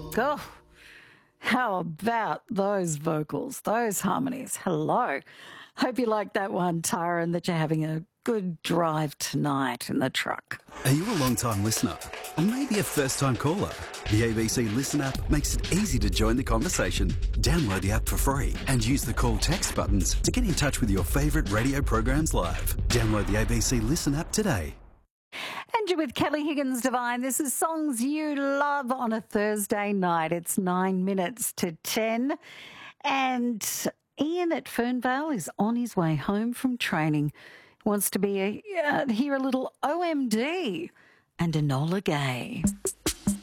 Oh, how about those vocals, those harmonies? Hello. Hope you like that one, Tara, and that you're having a good drive tonight in the truck. Are you a long-time listener? Or maybe a first-time caller? The ABC Listen app makes it easy to join the conversation. Download the app for free and use the call text buttons to get in touch with your favourite radio programs live. Download the ABC Listen app today. And you're with Kelly Higgins Divine. This is Songs You Love on a Thursday night. It's 9 minutes to 10. And Ian at Fernvale is on his way home from training. He wants to hear a little OMD and Enola Gay.